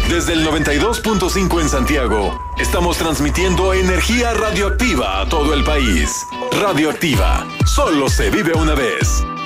Desde el 92.5 en Santiago, estamos transmitiendo energía radioactiva a todo el país. Radioactiva, solo se vive una vez.